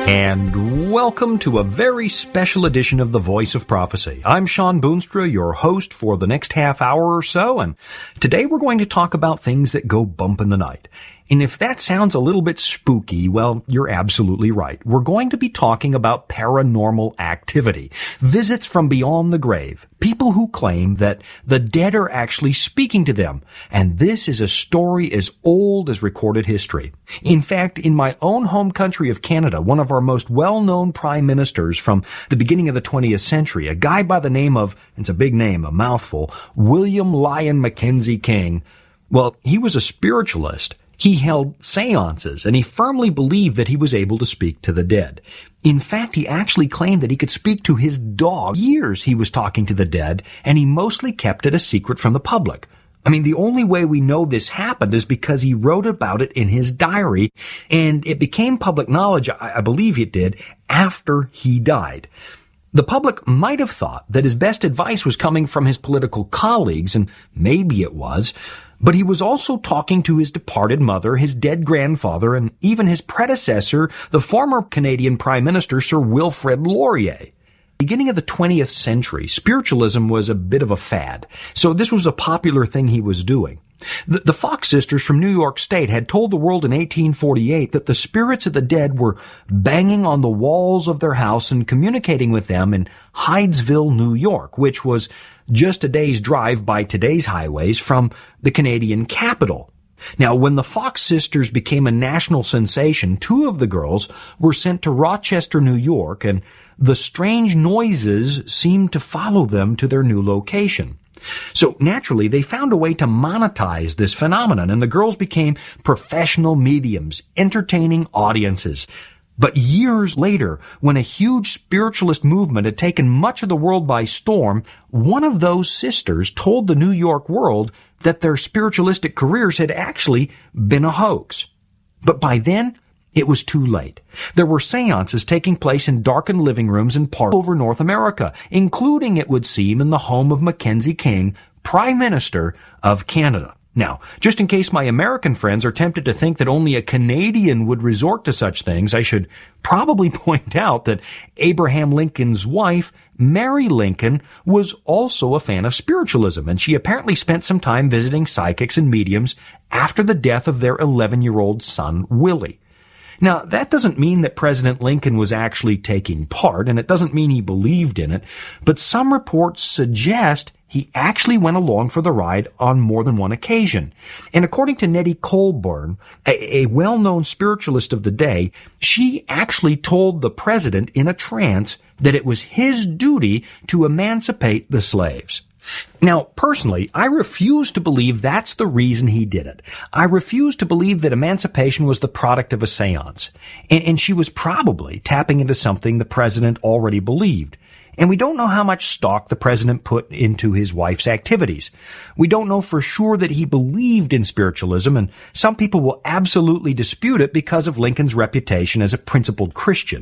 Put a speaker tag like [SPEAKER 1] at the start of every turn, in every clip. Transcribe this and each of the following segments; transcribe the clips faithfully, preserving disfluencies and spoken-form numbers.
[SPEAKER 1] And welcome to a very special edition of The Voice of Prophecy. I'm Sean Boonstra, your host for the next half hour or so, and today we're going to talk about things that go bump in the night. And if that sounds a little bit spooky, well, you're absolutely right. We're going to be talking about paranormal activity, visits from beyond the grave, people who claim that the dead are actually speaking to them. And this is a story as old as recorded history. In fact, in my own home country of Canada, one of our most well-known prime ministers from the beginning of the twentieth century, a guy by the name of, it's a big name, a mouthful, William Lyon Mackenzie King, well, he was a spiritualist. He held seances, and he firmly believed that he was able to speak to the dead. In fact, he actually claimed that he could speak to his dog. Years he was talking to the dead, and he mostly kept it a secret from the public. I mean, the only way we know this happened is because he wrote about it in his diary, and it became public knowledge, I, I believe it did, after he died. The public might have thought that his best advice was coming from his political colleagues, and maybe it was, but he was also talking to his departed mother, his dead grandfather, and even his predecessor, the former Canadian Prime Minister, Sir Wilfrid Laurier. Beginning of the twentieth century, spiritualism was a bit of a fad, so this was a popular thing he was doing. The, the Fox sisters from New York State had told the world in eighteen forty-eight that the spirits of the dead were banging on the walls of their house and communicating with them in Hydesville, New York, which was just a day's drive by today's highways from the Canadian capital. Now, when the Fox sisters became a national sensation, two of the girls were sent to Rochester, New York, and the strange noises seemed to follow them to their new location. So naturally, they found a way to monetize this phenomenon, and the girls became professional mediums, entertaining audiences. But years later, when a huge spiritualist movement had taken much of the world by storm, one of those sisters told the New York World that their spiritualistic careers had actually been a hoax. But by then, it was too late. There were seances taking place in darkened living rooms and parks over North America, including, it would seem, in the home of Mackenzie King, Prime Minister of Canada. Now, just in case my American friends are tempted to think that only a Canadian would resort to such things, I should probably point out that Abraham Lincoln's wife, Mary Lincoln, was also a fan of spiritualism, and she apparently spent some time visiting psychics and mediums after the death of their eleven-year-old son, Willie. Now, that doesn't mean that President Lincoln was actually taking part, and it doesn't mean he believed in it, but some reports suggest he actually went along for the ride on more than one occasion. And according to Nettie Colburn, a, a well-known spiritualist of the day, she actually told the president in a trance that it was his duty to emancipate the slaves. Now, personally, I refuse to believe that's the reason he did it. I refuse to believe that emancipation was the product of a seance. And, and she was probably tapping into something the president already believed. And we don't know how much stock the president put into his wife's activities. We don't know for sure that he believed in spiritualism, and some people will absolutely dispute it because of Lincoln's reputation as a principled Christian.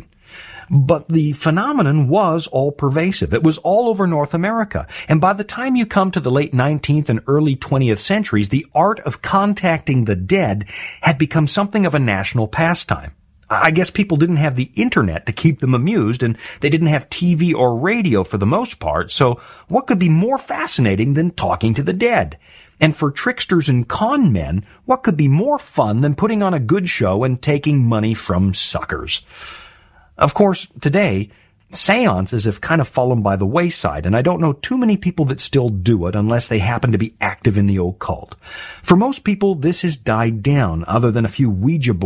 [SPEAKER 1] But the phenomenon was all-pervasive. It was all over North America. And by the time you come to the late nineteenth and early twentieth centuries, the art of contacting the dead had become something of a national pastime. I guess people didn't have the internet to keep them amused, and they didn't have T V or radio for the most part, so what could be more fascinating than talking to the dead? And for tricksters and con men, what could be more fun than putting on a good show and taking money from suckers? Of course, today, seances have kind of fallen by the wayside, and I don't know too many people that still do it unless they happen to be active in the occult. For most people, this has died down, other than a few Ouija boards